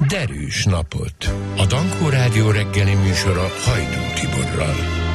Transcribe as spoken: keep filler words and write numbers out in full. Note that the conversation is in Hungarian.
Derűs napot. A Dankó Rádió reggeli műsora Hajdú Tiborral.